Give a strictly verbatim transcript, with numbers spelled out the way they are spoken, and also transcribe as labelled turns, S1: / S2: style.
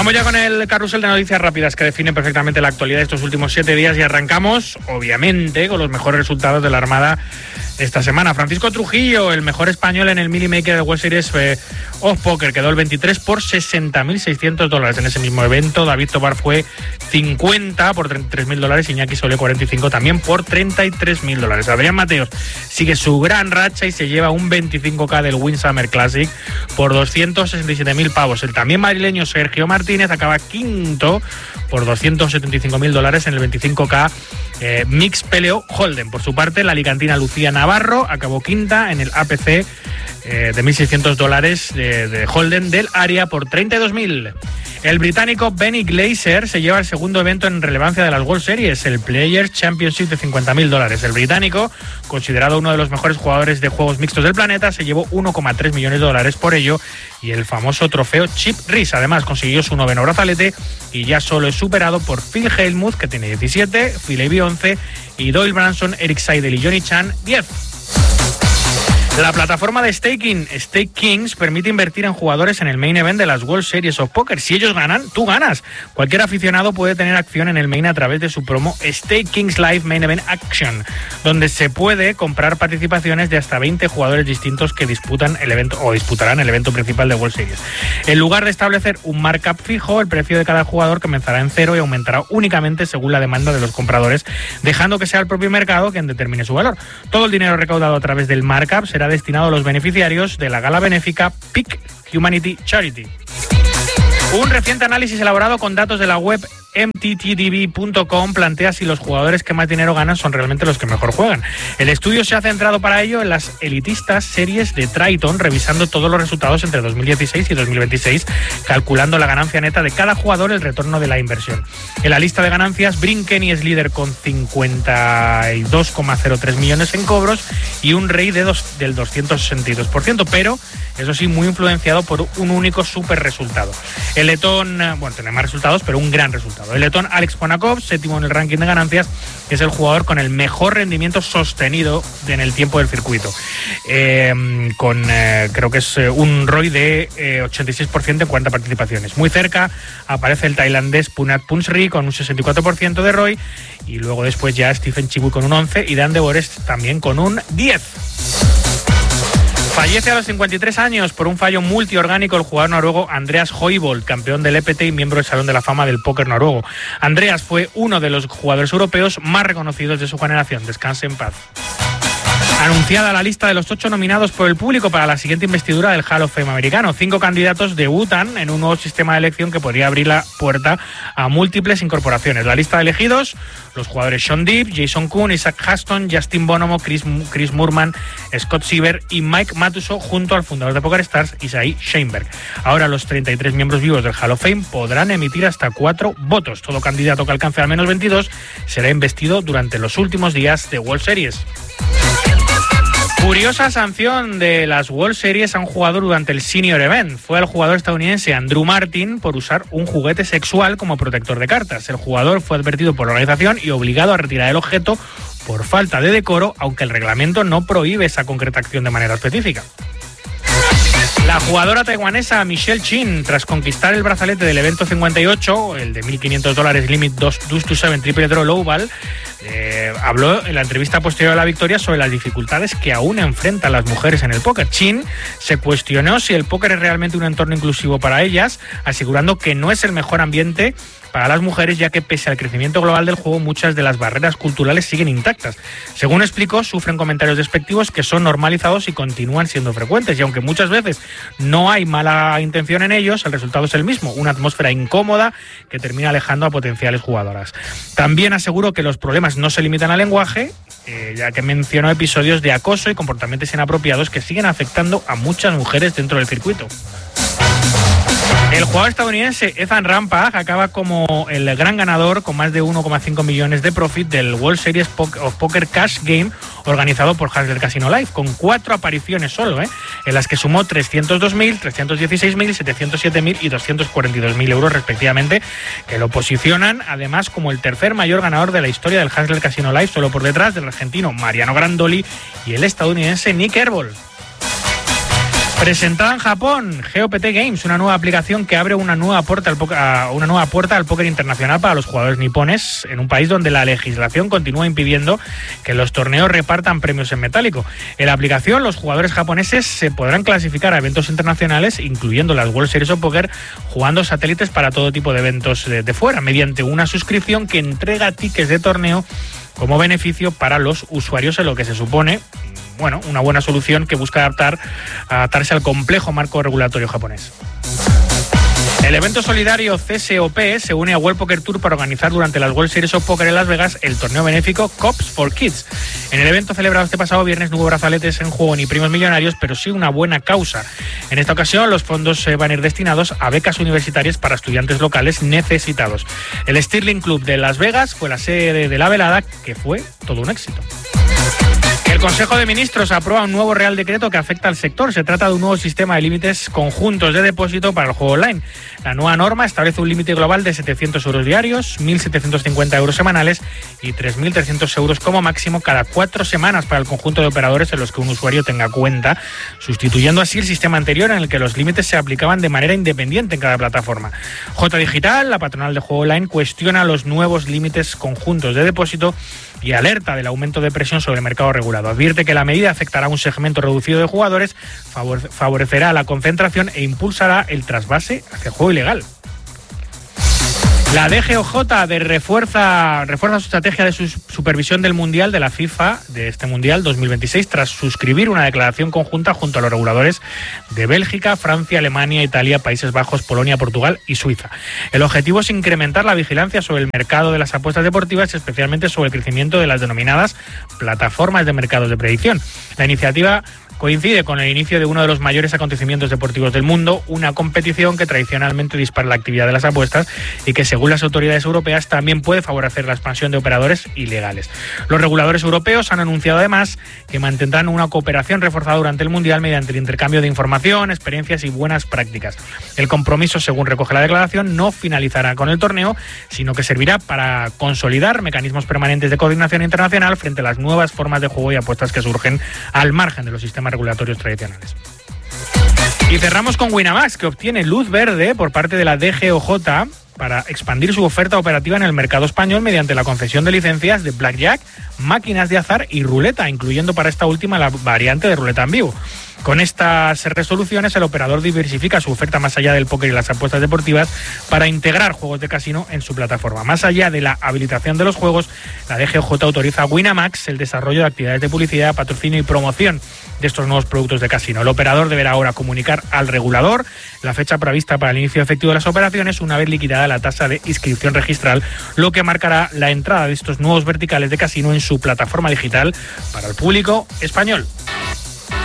S1: Vamos ya con el carrusel de noticias rápidas que definen perfectamente la actualidad de estos últimos siete días y arrancamos, obviamente, con los mejores resultados de la Armada esta semana. Francisco Trujillo, el mejor español en el Mini Maker de World Series eh, of Poker, quedó el veintitrés por sesenta mil seiscientos dólares en ese mismo evento. David Tovar fue cincuenta por treinta y tres mil dólares, Iñaki Solé cuarenta y cinco también por treinta y tres mil dólares. Adrián Mateos sigue su gran racha y se lleva un veinticinco K del Wynn Summer Classic por doscientos sesenta y siete mil pavos. El también madrileño Sergio Martínez acaba quinto por doscientos setenta y cinco mil dólares en el veinticinco K eh, Mix Peleo Holden. Por su parte, la alicantina Lucía Navarro acabó quinta en el A P C eh, de mil seiscientos dólares de, de Holden del área por treinta y dos mil. El británico Benny Glaser se lleva el segundo evento en relevancia de las World Series, el Players Championship de cincuenta mil dólares. El británico, considerado uno de los mejores jugadores de juegos mixtos del planeta, se llevó uno coma tres millones de dólares por ello y el famoso trofeo Chip Reese. Además, consiguió su noveno brazalete y ya solo es superado por Phil Hellmuth, que tiene diecisiete, Phil Ivey once y Doyle Branson, Eric Seidel y Johnny Chan diez. La plataforma de staking Stake Kings permite invertir en jugadores en el main event de las World Series of Poker. Si ellos ganan, tú ganas. Cualquier aficionado puede tener acción en el main a través de su promo Stake Kings Live Main Event Action, donde se puede comprar participaciones de hasta veinte jugadores distintos que disputan el evento o disputarán el evento principal de World Series. En lugar de establecer un markup fijo, el precio de cada jugador comenzará en cero y aumentará únicamente según la demanda de los compradores, dejando que sea el propio mercado quien determine su valor. Todo el dinero recaudado a través del markup será destinado a los beneficiarios de la gala benéfica Peak Humanity Charity. Un reciente análisis elaborado con datos de la web M T T D B punto com plantea si los jugadores que más dinero ganan son realmente los que mejor juegan. El estudio se ha centrado para ello en las elitistas series de Triton, revisando todos los resultados entre dos mil dieciséis y dos mil veintiséis, calculando la ganancia neta de cada jugador y el retorno de la inversión. En la lista de ganancias, Brinkenny es líder con cincuenta y dos coma cero tres millones en cobros y un rey de dos, del doscientos sesenta y dos por ciento, pero eso sí, muy influenciado por un único super resultado. El letón, bueno, tiene más resultados, pero un gran resultado. El letón Alex Ponakov, séptimo en el ranking de ganancias, es el jugador con el mejor rendimiento sostenido en el tiempo del circuito. Eh, con, eh, creo que es un R O I de eh, ochenta y seis por ciento en cuarenta participaciones. Muy cerca aparece el tailandés Punat Punsri con un sesenta y cuatro por ciento de R O I y luego después ya Stephen Chibui con un once y Dan de Boris también con un diez. Fallece a los cincuenta y tres años por un fallo multiorgánico el jugador noruego Andreas Højvold, campeón del E P T y miembro del Salón de la Fama del Póker noruego. Andreas fue uno de los jugadores europeos más reconocidos de su generación. Descanse en paz. Anunciada la lista de los ocho nominados por el público para la siguiente investidura del Hall of Fame americano. Cinco candidatos debutan en un nuevo sistema de elección que podría abrir la puerta a múltiples incorporaciones. La lista de elegidos, los jugadores Sean Deeb, Jason Kuhn, Isaac Huston, Justin Bonomo, Chris, Chris Moorman, Scott Siever y Mike Matuso, junto al fundador de PokerStars, Isai Sheinberg. Ahora los treinta y tres miembros vivos del Hall of Fame podrán emitir hasta cuatro votos. Todo candidato que alcance al menos veintidós será investido durante los últimos días de World Series. Curiosa sanción de las World Series a un jugador durante el Senior Event. Fue al jugador estadounidense Andrew Martin por usar un juguete sexual como protector de cartas. El jugador fue advertido por la organización y obligado a retirar el objeto por falta de decoro, aunque el reglamento no prohíbe esa concreta acción de manera específica. La jugadora taiwanesa Michelle Chin, tras conquistar el brazalete del evento cincuenta y ocho, el de mil quinientos dólares Limit dos veintisiete Triple Draw Lowball, eh, habló en la entrevista posterior a la victoria sobre las dificultades que aún enfrentan las mujeres en el póker. Chin se cuestionó si el póker es realmente un entorno inclusivo para ellas, asegurando que no es el mejor ambiente para las mujeres, ya que pese al crecimiento global del juego, muchas de las barreras culturales siguen intactas. Según explicó, sufren comentarios despectivos que son normalizados y continúan siendo frecuentes, y aunque muchas veces no hay mala intención en ellos, el resultado es el mismo, una atmósfera incómoda que termina alejando a potenciales jugadoras. También aseguró que los problemas no se limitan al lenguaje, eh, ya que mencionó episodios de acoso y comportamientos inapropiados que siguen afectando a muchas mujeres dentro del circuito. El jugador estadounidense Ethan Rampage acaba como el gran ganador con más de uno coma cinco millones de profit del World Series of Poker Cash Game organizado por Hustler Casino Live, con cuatro apariciones solo, ¿eh? en las que sumó trescientos dos mil, trescientos dieciséis mil, setecientos siete mil y doscientos cuarenta y dos mil euros respectivamente, que lo posicionan además como el tercer mayor ganador de la historia del Hustler Casino Live, solo por detrás del argentino Mariano Grandoli y el estadounidense Nick Herbol. Presentada en Japón, G O P T Games, una nueva aplicación que abre una nueva puerta al póker, una nueva puerta al póker internacional para los jugadores nipones en un país donde la legislación continúa impidiendo que los torneos repartan premios en metálico. En la aplicación, los jugadores japoneses se podrán clasificar a eventos internacionales, incluyendo las World Series of Poker, jugando satélites para todo tipo de eventos de, de fuera, mediante una suscripción que entrega tickets de torneo como beneficio para los usuarios, en lo que se supone, bueno, una buena solución que busca adaptar, adaptarse al complejo marco regulatorio japonés. El evento solidario C S O P se une a World Poker Tour para organizar durante las World Series of Poker en Las Vegas el torneo benéfico Cops for Kids. En el evento celebrado este pasado viernes no hubo brazaletes en juego ni premios millonarios, pero sí una buena causa. En esta ocasión los fondos van a ir destinados a becas universitarias para estudiantes locales necesitados. El Stirling Club de Las Vegas fue la sede de la velada, que fue todo un éxito. El Consejo de Ministros aprueba un nuevo Real Decreto que afecta al sector. Se trata de un nuevo sistema de límites conjuntos de depósito para el juego online. La nueva norma establece un límite global de setecientos euros diarios, mil setecientos cincuenta euros semanales y tres mil trescientos euros como máximo cada cuatro semanas para el conjunto de operadores en los que un usuario tenga cuenta, sustituyendo así el sistema anterior en el que los límites se aplicaban de manera independiente en cada plataforma. J Digital, la patronal de juego online, cuestiona los nuevos límites conjuntos de depósito y alerta del aumento de presión sobre el mercado regulado. Advierte que la medida afectará a un segmento reducido de jugadores, favorecerá la concentración e impulsará el trasvase hacia el juego ilegal. La D G O J de refuerza, refuerza su estrategia de su supervisión del Mundial de la FIFA, de este Mundial dos mil veintiséis, tras suscribir una declaración conjunta junto a los reguladores de Bélgica, Francia, Alemania, Italia, Países Bajos, Polonia, Portugal y Suiza. El objetivo es incrementar la vigilancia sobre el mercado de las apuestas deportivas, especialmente sobre el crecimiento de las denominadas plataformas de mercados de predicción. La iniciativa coincide con el inicio de uno de los mayores acontecimientos deportivos del mundo, una competición que tradicionalmente dispara la actividad de las apuestas y que, según las autoridades europeas, también puede favorecer la expansión de operadores ilegales. Los reguladores europeos han anunciado además que mantendrán una cooperación reforzada durante el Mundial mediante el intercambio de información, experiencias y buenas prácticas. El compromiso, según recoge la declaración, no finalizará con el torneo, sino que servirá para consolidar mecanismos permanentes de coordinación internacional frente a las nuevas formas de juego y apuestas que surgen al margen de los sistemas regulatorios tradicionales. Y cerramos con Winamax, que obtiene luz verde por parte de la D G O J para expandir su oferta operativa en el mercado español mediante la concesión de licencias de blackjack, máquinas de azar y ruleta, incluyendo para esta última la variante de ruleta en vivo. Con estas resoluciones, el operador diversifica su oferta más allá del póker y las apuestas deportivas para integrar juegos de casino en su plataforma. Más allá de la habilitación de los juegos, la D G O J autoriza a Winamax el desarrollo de actividades de publicidad, patrocinio y promoción de estos nuevos productos de casino. El operador deberá ahora comunicar al regulador la fecha prevista para el inicio efectivo de las operaciones una vez liquidada la tasa de inscripción registral, lo que marcará la entrada de estos nuevos verticales de casino en su plataforma digital para el público español.